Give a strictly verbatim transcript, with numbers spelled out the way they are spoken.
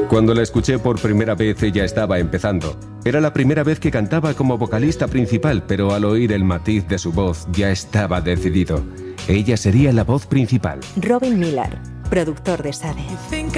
Cuando la escuché por primera vez, ella estaba empezando. Era la primera vez que cantaba como vocalista principal, pero al oír el matiz de su voz ya estaba decidido. Ella sería la voz principal. Robin Millar, productor de Sade.